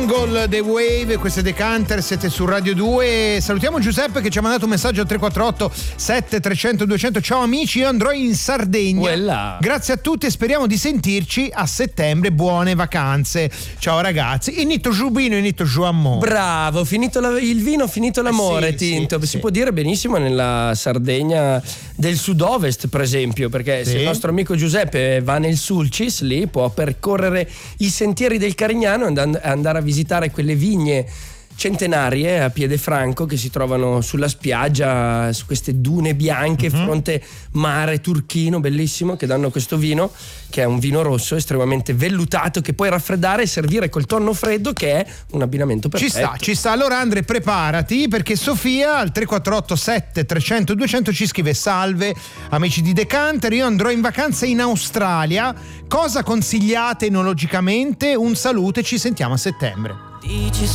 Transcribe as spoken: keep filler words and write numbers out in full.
The Wave, queste Decanter, siete su Radio due. Salutiamo Giuseppe che ci ha mandato un messaggio al tre quattro otto sette tre zero zero due zero zero. Ciao amici, io andrò in Sardegna. Quella. Grazie a tutti e speriamo di sentirci a settembre. Buone vacanze. Ciao ragazzi. Inito giubino, inito giù amore. Bravo, finito la, il vino, finito l'amore, Eh sì, Tinto. sì, si sì. può dire benissimo nella Sardegna del sud-ovest, per esempio, perché Sì. se il nostro amico Giuseppe va nel Sulcis, lì può percorrere i sentieri del Carignano e and- andare a visitare quelle vigne centenarie a piede franco che si trovano sulla spiaggia, su queste dune bianche, Mhm. fronte mare turchino bellissimo, che danno questo vino, che è un vino rosso estremamente vellutato, che puoi raffreddare e servire col tonno freddo, che è un abbinamento Ci perfetto. sta, ci sta. Allora Andre, preparati, perché Sofia al tre quattro otto sette tre zero zero due zero zero ci scrive: salve amici di Decanter, io andrò in vacanza in Australia, cosa consigliate enologicamente? Un saluto e ci sentiamo a settembre. Dici